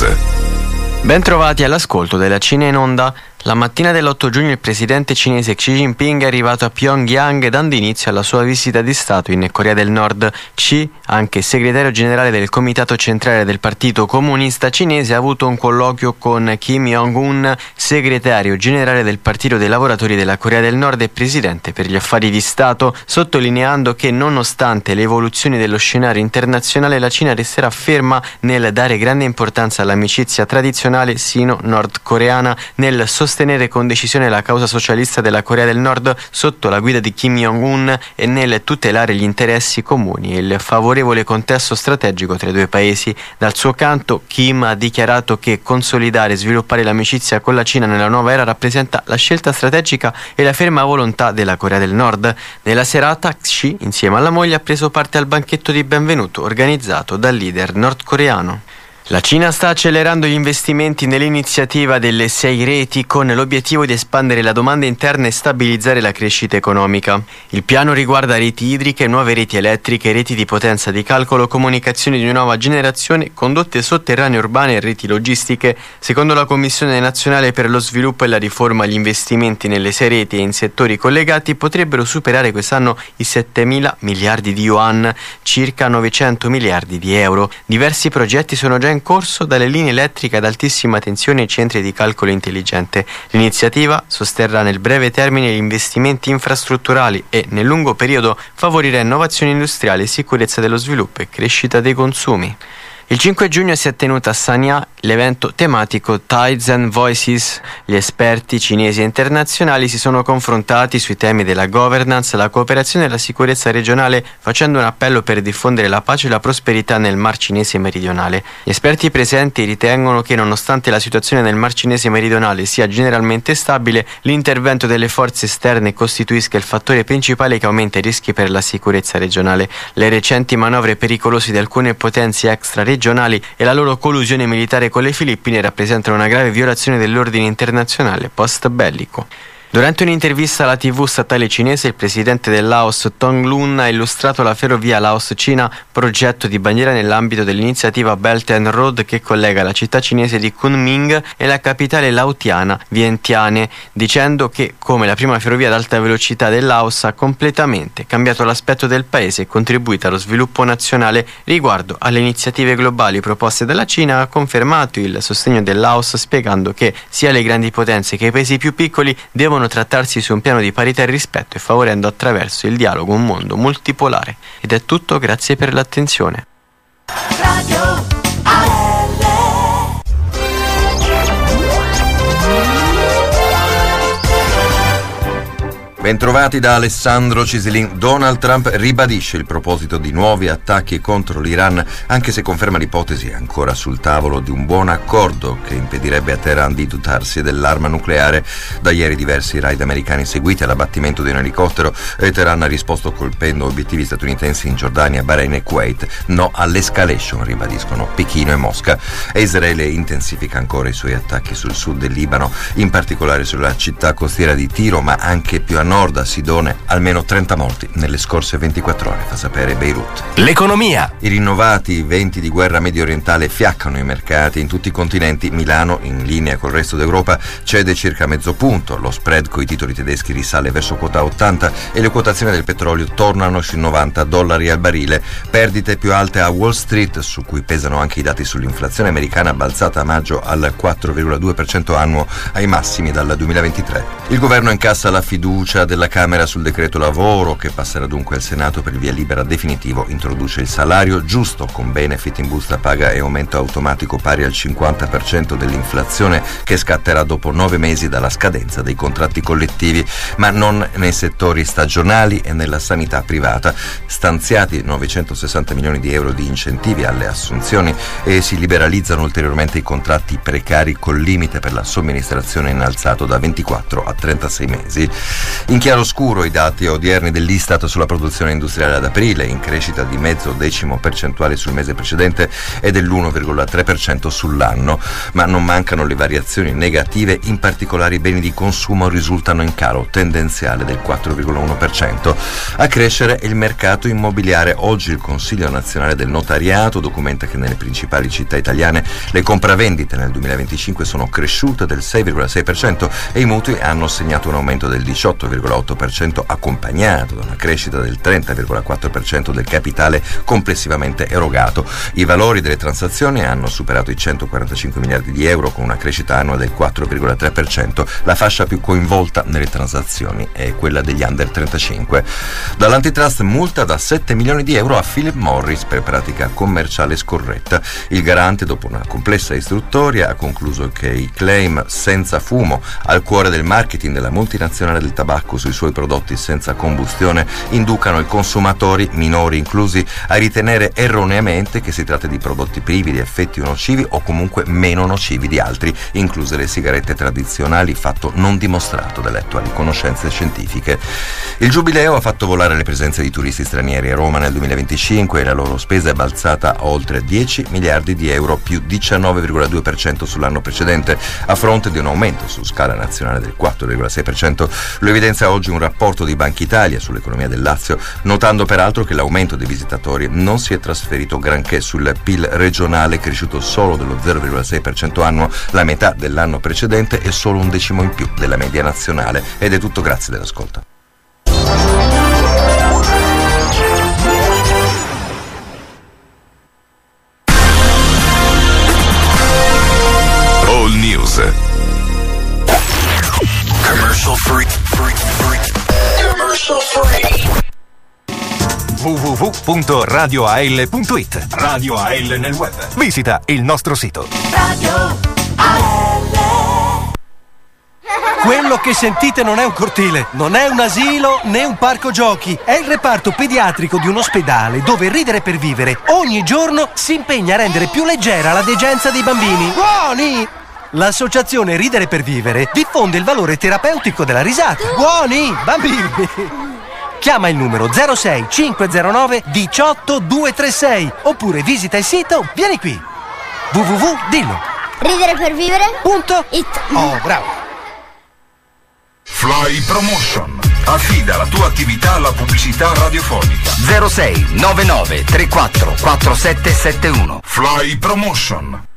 News. Ben trovati all'ascolto della Cina in Onda. La mattina dell'8 giugno il presidente cinese Xi Jinping è arrivato a Pyongyang dando inizio alla sua visita di Stato in Corea del Nord. Xi, anche segretario generale del Comitato Centrale del Partito Comunista Cinese, ha avuto un colloquio con Kim Jong-un, segretario generale del Partito dei Lavoratori della Corea del Nord e presidente per gli affari di Stato, sottolineando che nonostante le evoluzioni dello scenario internazionale la Cina resterà ferma nel dare grande importanza all'amicizia tradizionale sino-nordcoreana, nel sostenere con decisione la causa socialista della Corea del Nord sotto la guida di Kim Jong-un e nel tutelare gli interessi comuni e il favorevole contesto strategico tra i due paesi. Dal suo canto, Kim ha dichiarato che consolidare e sviluppare l'amicizia con la Cina nella nuova era rappresenta la scelta strategica e la ferma volontà della Corea del Nord. Nella serata, Xi, insieme alla moglie, ha preso parte al banchetto di benvenuto organizzato dal leader nordcoreano. La Cina sta accelerando gli investimenti nell'iniziativa delle 6 reti con l'obiettivo di espandere la domanda interna e stabilizzare la crescita economica. Il piano riguarda reti idriche, nuove reti elettriche, reti di potenza di calcolo, comunicazioni di nuova generazione, condotte sotterranee urbane e reti logistiche. Secondo la Commissione Nazionale per lo Sviluppo e la Riforma, gli investimenti nelle 6 reti e in settori collegati potrebbero superare quest'anno i 7.000 miliardi di yuan, circa 900 miliardi di euro. Diversi progetti sono già in corso, dalle linee elettriche ad altissima tensione ai centri di calcolo intelligente. L'iniziativa sosterrà nel breve termine gli investimenti infrastrutturali e nel lungo periodo favorirà innovazione industriale, sicurezza dello sviluppo e crescita dei consumi. Il 5 giugno si è tenuto a Sanya l'evento tematico Tides and Voices. Gli esperti cinesi e internazionali si sono confrontati sui temi della governance, la cooperazione e la sicurezza regionale, facendo un appello per diffondere la pace e la prosperità nel Mar Cinese meridionale. Gli esperti presenti ritengono che, nonostante la situazione nel Mar Cinese meridionale sia generalmente stabile, l'intervento delle forze esterne costituisca il fattore principale che aumenta i rischi per la sicurezza regionale. Le recenti manovre pericolose di alcune potenze extraregionali e la loro collusione militare con le Filippine rappresentano una grave violazione dell'ordine internazionale post-bellico. Durante un'intervista alla TV statale cinese, il presidente del Laos, Thong Lun, ha illustrato la ferrovia Laos-Cina, progetto di bandiera nell'ambito dell'iniziativa Belt and Road che collega la città cinese di Kunming e la capitale laotiana, Vientiane, dicendo che, come la prima ferrovia ad alta velocità del Laos, ha completamente cambiato l'aspetto del paese e contribuito allo sviluppo nazionale. Riguardo alle iniziative globali proposte dalla Cina, ha confermato il sostegno del Laos, spiegando che sia le grandi potenze che i paesi più piccoli devono trattarsi su un piano di parità e rispetto e favorendo attraverso il dialogo un mondo multipolare. Ed è tutto, grazie per l'attenzione. Radio Bentrovati da Alessandro Ciselin. Donald Trump ribadisce il proposito di nuovi attacchi contro l'Iran, anche se conferma l'ipotesi ancora sul tavolo di un buon accordo che impedirebbe a Teheran di dotarsi dell'arma nucleare. Da ieri diversi raid americani seguiti all'abbattimento di un elicottero e Teheran ha risposto colpendo obiettivi statunitensi in Giordania, Bahrain e Kuwait. No all'escalation, ribadiscono Pechino e Mosca. E Israele intensifica ancora i suoi attacchi sul sud del Libano, in particolare sulla città costiera di Tiro, ma anche più a nord, a Sidone. Almeno 30 morti nelle scorse 24 ore, fa sapere Beirut. L'economia. I rinnovati venti di guerra medio orientale fiaccano i mercati in tutti i continenti. Milano, in linea col resto d'Europa, cede circa mezzo punto. Lo spread coi titoli tedeschi risale verso quota 80 e le quotazioni del petrolio tornano sui $90 al barile. Perdite più alte a Wall Street, su cui pesano anche i dati sull'inflazione americana, balzata a maggio al 4,2% annuo, ai massimi dal 2023. Il governo incassa la fiducia della Camera sul decreto lavoro, che passerà dunque al Senato per il via libera definitivo. Introduce il salario giusto con benefit in busta paga e aumento automatico pari al 50% dell'inflazione, che scatterà dopo 9 mesi dalla scadenza dei contratti collettivi, ma non nei settori stagionali e nella sanità privata. Stanziati 960 milioni di euro di incentivi alle assunzioni e si liberalizzano ulteriormente i contratti precari col limite per la somministrazione innalzato da 24 a 36 mesi. In chiaroscuro i dati odierni dell'Istat sulla produzione industriale ad aprile, in crescita di mezzo decimo percentuale sul mese precedente e dell'1,3% sull'anno, ma non mancano le variazioni negative, in particolare i beni di consumo risultano in calo tendenziale del 4,1%. A crescere è il mercato immobiliare. Oggi il Consiglio nazionale del notariato documenta che nelle principali città italiane le compravendite nel 2025 sono cresciute del 6,6% e i mutui hanno segnato un aumento del 18,8%, accompagnato da una crescita del 30,4% del capitale complessivamente erogato. I valori delle transazioni hanno superato i 145 miliardi di euro con una crescita annua del 4,3%. La fascia più coinvolta nelle transazioni è quella degli under 35. Dall'antitrust multa da 7 milioni di euro a Philip Morris per pratica commerciale scorretta. Il garante, dopo una complessa istruttoria, ha concluso che i claim senza fumo al cuore del marketing della multinazionale del tabacco sui suoi prodotti senza combustione inducano i consumatori, minori inclusi, a ritenere erroneamente che si tratta di prodotti privi di effetti nocivi o comunque meno nocivi di altri, incluse le sigarette tradizionali, fatto non dimostrato dalle attuali conoscenze scientifiche. Il giubileo ha fatto volare le presenze di turisti stranieri a Roma nel 2025 e la loro spesa è balzata a oltre 10 miliardi di euro, più 19,2% sull'anno precedente, a fronte di un aumento su scala nazionale del 4,6%. Lo evidenzia oggi un rapporto di Banca Italia sull'economia del Lazio, notando peraltro che l'aumento dei visitatori non si è trasferito granché sul PIL regionale, cresciuto solo dello 0,6% annuo, la metà dell'anno precedente e solo un decimo in più della media nazionale. Ed è tutto, grazie dell'ascolto. All News. Commercial free. Commercial free. www.radioal.it. Radio AL nel web. Visita il nostro sito. Radio AL. Quello che sentite non è un cortile, non è un asilo né un parco giochi, è il reparto pediatrico di un ospedale dove Ridere per Vivere ogni giorno si impegna a rendere più leggera la degenza dei bambini. Buoni! L'associazione Ridere per Vivere diffonde il valore terapeutico della risata. Buoni, bambini! Chiama il numero 06 509 18 236 oppure visita il sito Vieni qui. www.dillo. Riderepervivere.it. Oh, bravo. Fly Promotion. Affida la tua attività alla pubblicità radiofonica. 06 99 34 4771. Fly Promotion.